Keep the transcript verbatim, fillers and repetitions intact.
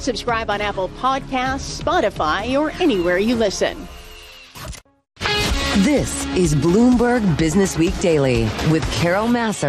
Subscribe on Apple Podcasts, Spotify, or anywhere you listen. This is Bloomberg Business Week Daily with Carol Massar